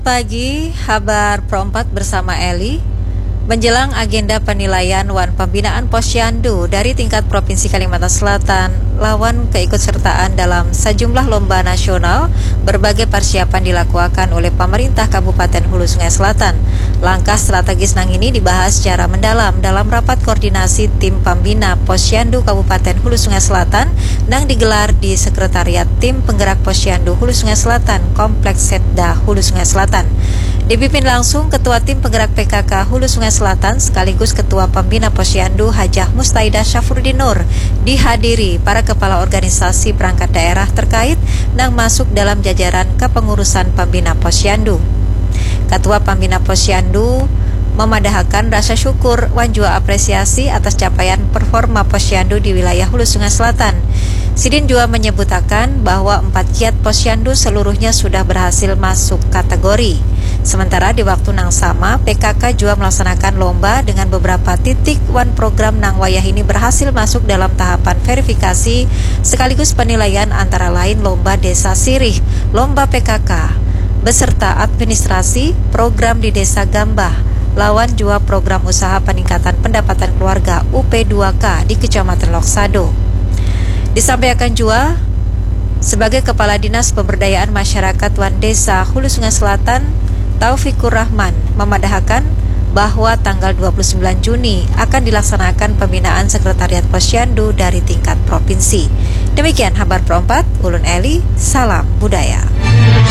Pagi, Habar Pro 4 bersama Eli. Menjelang agenda penilaian Wan Pembinaan Posyandu dari tingkat Provinsi Kalimantan Selatan, lawan keikutsertaan dalam sejumlah lomba nasional, berbagai persiapan dilakukan oleh pemerintah Kabupaten Hulu Sungai Selatan. Langkah strategis nang ini dibahas secara mendalam dalam rapat koordinasi tim pembina Posyandu Kabupaten Hulu Sungai Selatan yang digelar di Sekretariat Tim Penggerak Posyandu Hulu Sungai Selatan, Kompleks Setda Hulu Sungai Selatan. Dipimpin langsung Ketua Tim Penggerak PKK Hulu Sungai Selatan sekaligus Ketua Pembina Posyandu Hajah Mustaidah Syafruddin Nur, dihadiri para kepala organisasi perangkat daerah terkait yang masuk dalam jajaran kepengurusan Pembina Posyandu. Ketua Pembina Posyandu memadahkan rasa syukur wan jua apresiasi atas capaian performa Posyandu di wilayah Hulu Sungai Selatan. Sidin juga menyebutakan bahwa 4 kiat Posyandu seluruhnya sudah berhasil masuk kategori. Sementara di waktu nang sama, PKK juga melaksanakan lomba dengan beberapa titik wan program nang wayah ini berhasil masuk dalam tahapan verifikasi sekaligus penilaian antara lain lomba Desa Sirih, lomba PKK, beserta administrasi program di Desa Gambah, lawan jua program usaha peningkatan pendapatan keluarga UP2K di Kecamatan Loksado. Disampaikan juga sebagai Kepala Dinas Pemberdayaan Masyarakat Wan Desa Hulu Sungai Selatan, Taufikur Rahman memadahkan bahwa tanggal 29 Juni akan dilaksanakan pembinaan Sekretariat Posyandu dari tingkat provinsi. Demikian Habar Pro 4, Ulun Eli, salam budaya.